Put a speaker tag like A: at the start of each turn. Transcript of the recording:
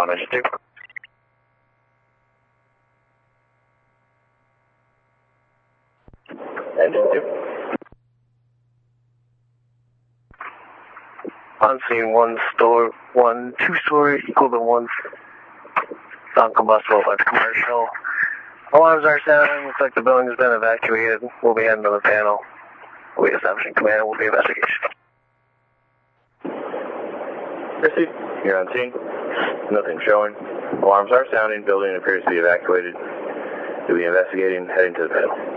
A: on engine 2. Engine 2. On scene, two-story, equal to one non-combustible, but commercial. Alarms are sounding. Looks like the building has been evacuated. We'll be heading to the panel. We'll be establishing command. We'll be investigation.
B: Received. You're on scene. Nothing showing. Alarms are sounding. Building appears to be evacuated. We'll be investigating. Heading to the panel.